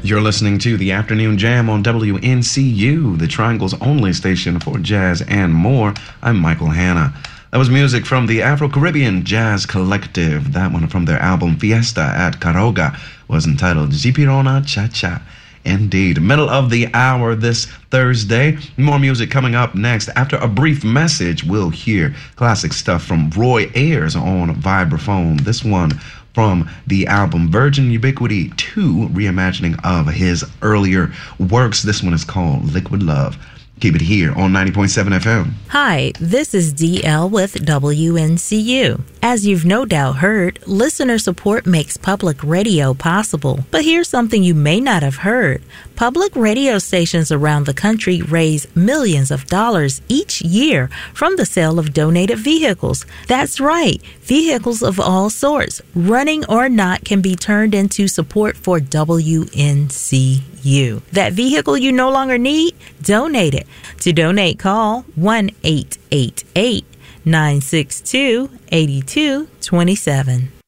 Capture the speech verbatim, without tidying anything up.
You're listening to the Afternoon Jam on W N C U, the Triangle's only station for jazz and more. I'm Michael Hanna. That was music from the Afro-Caribbean Jazz Collective. That one from their album Fiesta at Caroga was entitled Jipirona Cha Cha. Indeed. Middle of the hour this Thursday. More music coming up next. After a brief message, we'll hear classic stuff from Roy Ayers on vibraphone. This one from the album Virgin Ubiquity two, reimagining of his earlier works. This one is called Liquid Love. Keep it here on ninety point seven F M. Hi, this is D L with W N C U. As you've no doubt heard, listener support makes public radio possible. But here's something you may not have heard. Public radio stations around the country raise millions of dollars each year from the sale of donated vehicles. That's right, vehicles of all sorts, running or not, can be turned into support for W N C U. That vehicle you no longer need? Donate it. To donate, call one eight eight eight, nine six two, eight two two seven.